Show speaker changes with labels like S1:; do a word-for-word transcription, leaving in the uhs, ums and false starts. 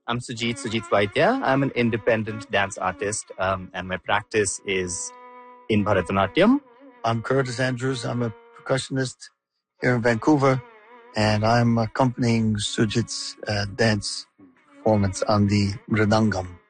S1: I'm Sujit, Sujit Vaidya. I'm an independent dance artist, um, and my practice is in Bharatanatyam.
S2: I'm Curtis Andrews. I'm a percussionist here in Vancouver, and I'm accompanying Sujit's uh, dance performance on the mridangam.